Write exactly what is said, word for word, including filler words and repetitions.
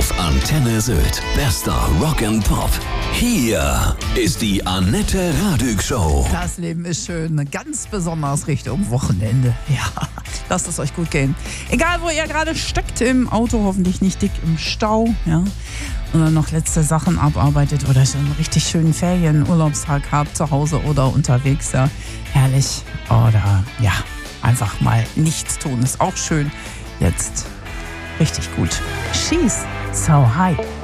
auf Antenne Sylt. Bester Rock and Pop. Hier ist die Annette Radig Show. Das Leben ist schön, ganz besonders Richtung Wochenende. Ja, lasst es euch gut gehen. Egal, wo ihr gerade steckt, im Auto, hoffentlich nicht dick im Stau, ja, oder noch letzte Sachen abarbeitet oder schon einen richtig schönen Ferien-Urlaubstag habt zu Hause oder unterwegs, ja, herrlich. Oder ja, einfach mal nichts tun, ist auch schön. Jetzt richtig gut. She's so high.